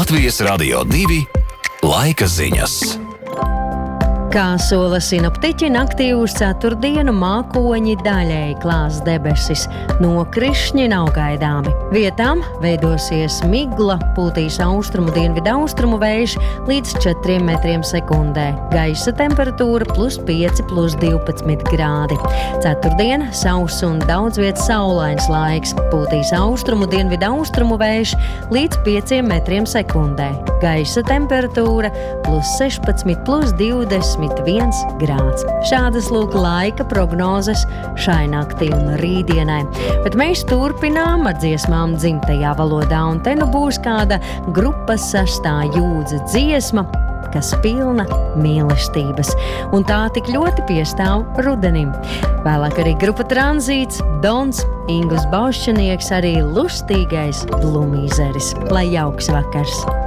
Latvijas Radio 2 laika ziņas. Kā sola sinoptiķi, naktī uz ceturtdienu mākoņi daļēji klās debesis. Nokrišņi nav gaidāmi. Vietām veidosies migla, pūtīs austrumu dienvidu austrumu vējš līdz 4 metriem sekundē. Gaisa temperatūra +5, +12 grādi. Ceturtdien sauss un daudz vietas saulains laiks. Pūtīs austrumu dienvidu austrumu vējš līdz 5 metriem sekundē. Gaisa temperatūra +16, +21 grāds. Šādas lūk laika prognozes šai naktī un rītdienai. Bet mēs turpinām ar dziesmām dzimtajā valodā, un te nu būs kāda grupas 6. jūdza dziesma, kas pilna mīlestības. Un tā tik ļoti piestāv rudenim. Vēlāk arī grupa Tranzīts, Dons, Ingus Baušķinieks, arī lustīgais Blumīzeris. Lai jauks vakars!